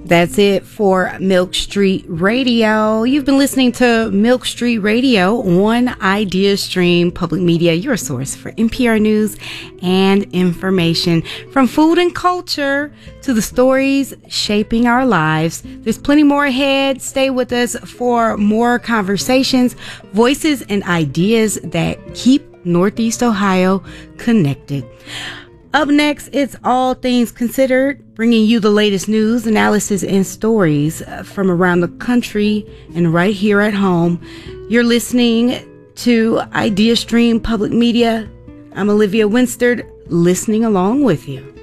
That's it for Milk Street Radio. You've been listening to Milk Street Radio on Idea Stream Public Media, your source for NPR news and information. From food and culture to the stories shaping our lives, there's plenty more ahead. Stay with us for more conversations, voices, and ideas that keep Northeast Ohio connected. Up next, it's All Things Considered, bringing you the latest news, analysis, and stories from around the country and right here at home. You're listening to Idea Stream Public Media. I'm Olivia Winstead, listening along with you.